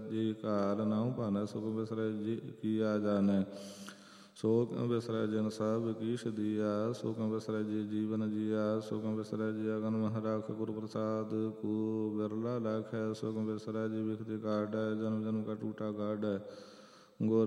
ਜੀ ਘਾਲ, ਨਾਉ ਭਾਨੈ ਸੁਖ ਬਿਸਰੈ ਜੀ ਕੀਆ ਜਾਣੈ। ਸੋਕ ਬਿਸਰੈ ਜਿਨ ਸਭ ਕੀਸ਼ ਦੀਆ, ਸੁਖ ਬਿਸਰੈ ਜੀ ਜੀਵਨ ਜੀਆ। ਸੁਖ ਬਿਸਰੈ ਜੀ ਅਗਨ ਮਹਿ ਰਾਖ, ਗੁਰ ਪ੍ਰਸਾਦ ਕੋ ਬਿਰਲਾ ਲਾਖੈ। ਸੁਖ ਬਿਸਰੈ ਜੀ ਬਿਖਤੀ ਕਾਢੈ, ਜਨਮ ਜਨਮ ਕਾ ਟੂਟਾ ਗਾਢੈ। ਗੁਰ